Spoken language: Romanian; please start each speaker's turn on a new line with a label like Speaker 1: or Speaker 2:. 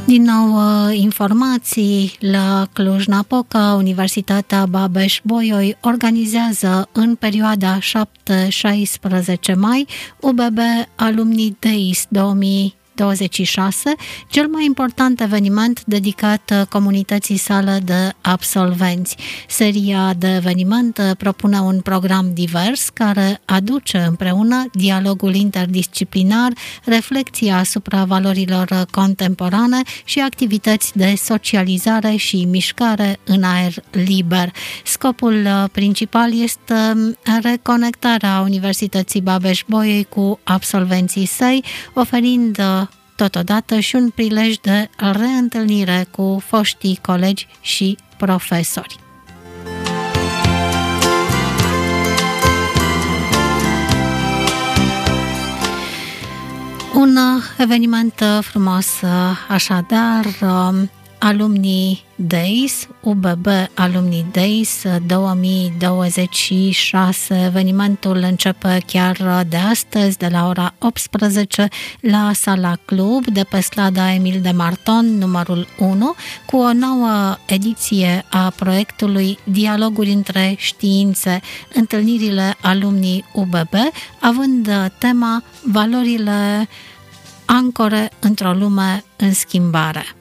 Speaker 1: Din nou, informații la Cluj-Napoca. Universitatea Babeș-Bolyai organizează în perioada 7-16 mai UBB Alumni Days 2026, cel mai important eveniment dedicat comunității sale de absolvenți. Seria de evenimente propune un program divers care aduce împreună dialogul interdisciplinar, reflecția asupra valorilor contemporane și activități de socializare și mișcare în aer liber. Scopul principal este reconectarea Universității Babeș-Bolyai cu absolvenții săi, oferind totodată și un prilej de reîntâlnire cu foștii colegi și profesori. Un eveniment frumos, așadar, Alumni Days, UBB Alumni Days 2026. Evenimentul începe chiar de astăzi, de la ora 18, la Sala Club, de pe strada Emil de Marton, numărul 1, cu o nouă ediție a proiectului Dialoguri între științe, întâlnirile alumnii UBB, având tema Valorile ancore într-o lume în schimbare.